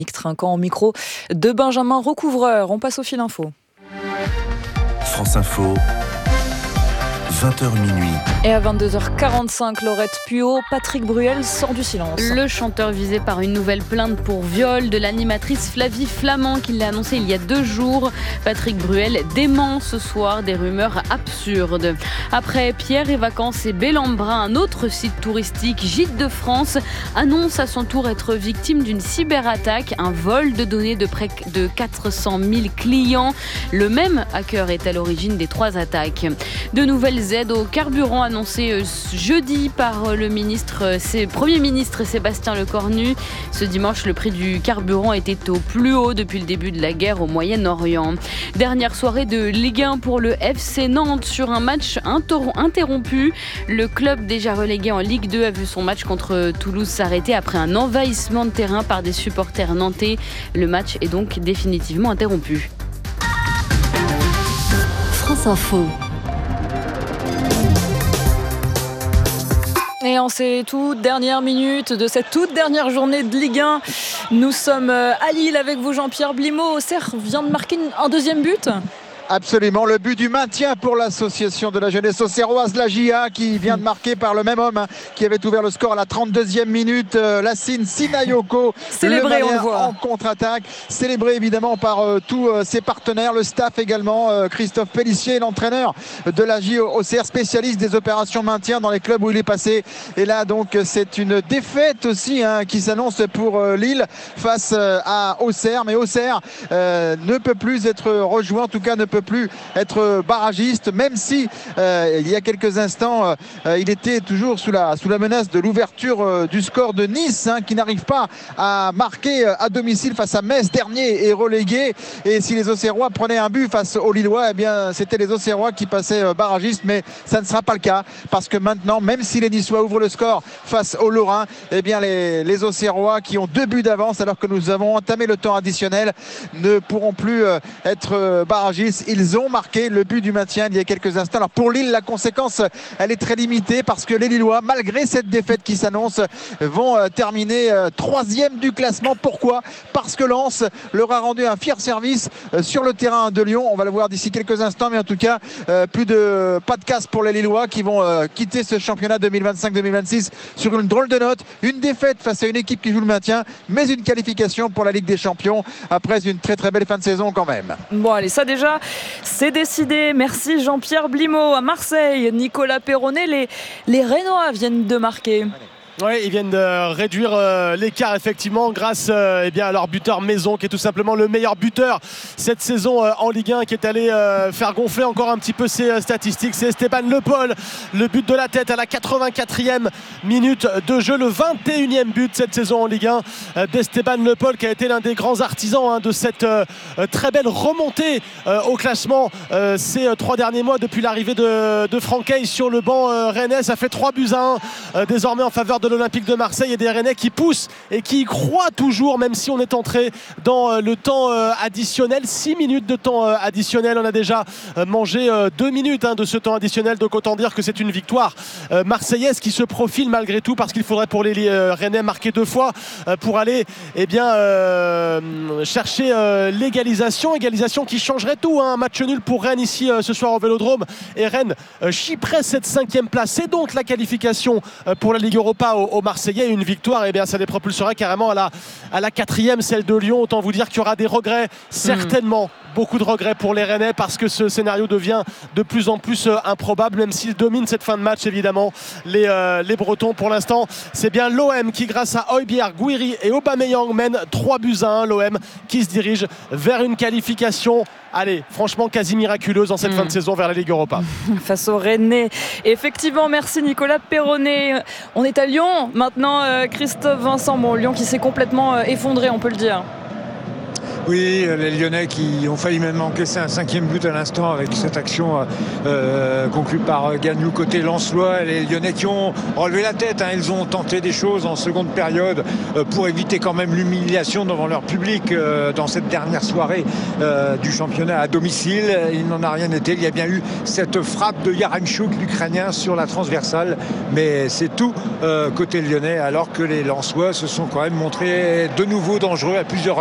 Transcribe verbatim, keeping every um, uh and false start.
Trinquant au micro de Benjamin Recouvreur. On passe au fil info. France Info, vingt heures minuit. Et à vingt-deux heures quarante-cinq, Laurette Puot, Patrick Bruel sort du silence. Le chanteur visé par une nouvelle plainte pour viol de l'animatrice Flavie Flamand qui l'a annoncé il y a deux jours. Patrick Bruel dément ce soir des rumeurs absurdes. Après Pierre et Vacances et Bellambra, un autre site touristique, Gîtes de France, annonce à son tour être victime d'une cyberattaque, un vol de données de près de quatre cent mille clients. Le même hacker est à l'origine des trois attaques. De nouvelles aides au carburant annoncées jeudi par le ministre, c'est Premier ministre Sébastien Lecornu. Ce dimanche, le prix du carburant était au plus haut depuis le début de la guerre au Moyen-Orient. Dernière soirée de Ligue un pour le F C Nantes sur un match interrompu. Le club déjà relégué en Ligue deux a vu son match contre Toulouse s'arrêter après un envahissement de terrain par des supporters nantais. Le match est donc définitivement interrompu. France Info. Et en ces toutes dernières minutes de cette toute dernière journée de Ligue un, nous sommes à Lille avec vous, Jean-Pierre Blimaud. Auxerre vient de marquer un deuxième but. Absolument, le but du maintien pour l'association de la jeunesse auxerroise, la J A, qui vient de marquer par le même homme hein, qui avait ouvert le score à la trente-deuxième minute, euh, Lassine Sinayoko, célébré, le on le voit. En contre-attaque, célébré évidemment par euh, tous euh, ses partenaires, le staff également, euh, Christophe Pellissier, l'entraîneur de la J A Auxerre, spécialiste des opérations maintien dans les clubs où il est passé. Et là donc c'est une défaite aussi hein, qui s'annonce pour euh, Lille face euh, à Auxerre, mais Auxerre euh, ne peut plus être rejoint, en tout cas ne peut plus être barragiste, même si euh, il y a quelques instants euh, il était toujours sous la, sous la menace de l'ouverture euh, du score de Nice hein, qui n'arrive pas à marquer à domicile face à Metz, dernier et relégué. Et si les Auxerrois prenaient un but face aux Lillois, eh bien c'était les Auxerrois qui passaient euh, barragistes, mais ça ne sera pas le cas parce que maintenant, même si les Niçois ouvrent le score face aux Lorrains, eh bien les, les Auxerrois qui ont deux buts d'avance alors que nous avons entamé le temps additionnel ne pourront plus euh, être euh, barragistes. Ils ont marqué le but du maintien il y a quelques instants. Alors pour Lille, la conséquence, elle est très limitée parce que les Lillois, malgré cette défaite qui s'annonce, vont euh, terminer euh, troisième du classement. Pourquoi ? Parce que Lens leur a rendu un fier service euh, sur le terrain de Lyon. On va le voir d'ici quelques instants, mais en tout cas, euh, plus de pas de casse pour les Lillois qui vont euh, quitter ce championnat deux mille vingt-cinq deux mille vingt-six sur une drôle de note. Une défaite face à une équipe qui joue le maintien, mais une qualification pour la Ligue des Champions après une très très belle fin de saison quand même. Bon allez, ça déjà c'est décidé. Merci Jean-Pierre Blimaud. À Marseille, Nicolas Perronnet, les, les Rénois viennent de marquer. Oui, ils viennent de réduire euh, l'écart effectivement grâce euh, eh bien, à leur buteur Maison qui est tout simplement le meilleur buteur cette saison euh, en Ligue un, qui est allé euh, faire gonfler encore un petit peu ses euh, statistiques. C'est Esteban Le Paul, le but de la tête à la quatre-vingt-quatrième minute de jeu, le vingt et unième but cette saison en Ligue un euh, d'Esteban Le Paul, qui a été l'un des grands artisans hein, de cette euh, très belle remontée euh, au classement euh, ces euh, trois derniers mois depuis l'arrivée de, de Franquet sur le banc euh, rennais. Ça fait trois buts à un euh, désormais en faveur de l'Olympique de Marseille et des Rennais qui poussent et qui y croient toujours, même si on est entré dans le temps additionnel. six minutes de temps additionnel, on a déjà mangé deux minutes hein, de ce temps additionnel, donc autant dire que c'est une victoire marseillaise qui se profile malgré tout, parce qu'il faudrait pour les Rennais marquer deux fois pour aller eh bien, euh, chercher euh, l'égalisation égalisation qui changerait tout hein. Un match nul pour Rennes ici euh, ce soir au Vélodrome, et Rennes euh, chipperait cette cinquième place. C'est donc la qualification euh, pour la Ligue Europa aux, aux Marseillais. Une victoire, eh bien, ça les propulserait carrément à la, à la quatrième, celle de Lyon. Autant vous dire qu'il y aura des regrets, certainement. Mmh. Beaucoup de regrets pour les Rennais, parce que ce scénario devient de plus en plus euh, improbable, même s'ils dominent cette fin de match évidemment les, euh, les Bretons. Pour l'instant, c'est bien l'O M qui, grâce à Højbjerg, Guiri et Aubameyang, mène trois buts à un. L'O M qui se dirige vers une qualification, allez, franchement quasi miraculeuse en cette mmh. fin de saison vers la Ligue Europa. Face aux Rennais. Effectivement, merci Nicolas Perronnet. On est à Lyon maintenant, euh, Christophe Vincent. Bon, Lyon qui s'est complètement euh, effondré, on peut le dire. Oui, les Lyonnais qui ont failli même encaisser un cinquième but à l'instant avec cette action euh, conclue par Gagnou côté lensois. Les Lyonnais qui ont relevé la tête, hein, ils ont tenté des choses en seconde période euh, pour éviter quand même l'humiliation devant leur public euh, dans cette dernière soirée euh, du championnat à domicile. Il n'en a rien été. Il y a bien eu cette frappe de Yaremchuk, l'Ukrainien, sur la transversale, mais c'est tout euh, côté lyonnais, alors que les Lensois se sont quand même montrés de nouveau dangereux à plusieurs